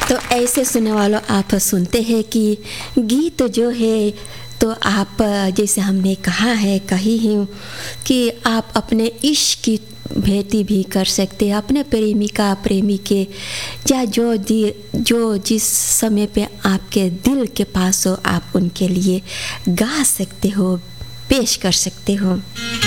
तो ऐसे सुनने वालों, आप सुनते हैं कि गीत जो है तो आप जैसे हमने कहा है कही हूँ कि आप अपने इश्क की भेंट भी कर सकते हैं अपने प्रेमिका प्रेमी के, या जो जिस समय पे आपके दिल के पास हो आप उनके लिए गा सकते हो, पेश कर सकते हो।